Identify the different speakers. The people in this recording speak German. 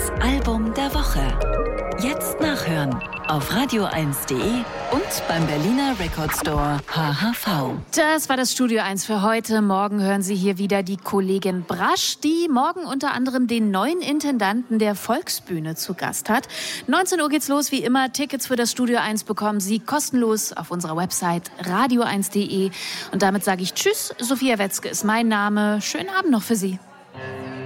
Speaker 1: Das Album der Woche. Jetzt nachhören auf radio1.de und beim Berliner Record Store HHV.
Speaker 2: Das war das Studio 1 für heute. Morgen hören Sie hier wieder die Kollegin Brasch, die morgen unter anderem den neuen Intendanten der Volksbühne zu Gast hat. 19 Uhr geht's los, wie immer. Tickets für das Studio 1 bekommen Sie kostenlos auf unserer Website radio1.de. Und damit sage ich Tschüss. Sophia Wetzke ist mein Name. Schönen Abend noch für Sie.